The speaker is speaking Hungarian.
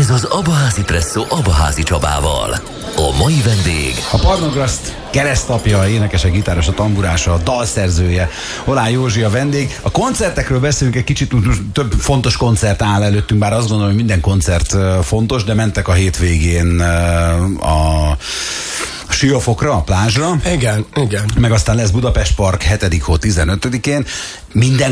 Ez az Abaházi Presszó Abaházi Csabával. A mai vendég... A Parnograszt keresztapja, énekese, gitáros, a tamburása, a dalszerzője, Oláh Józsi a vendég. A koncertekről beszélünk egy kicsit, több fontos koncert áll előttünk, bár azt gondolom, hogy minden koncert fontos, de mentek a hétvégén a Siófokra, a plázsra. Igen. Meg aztán lesz Budapest Park 7. hó 15-én. Minden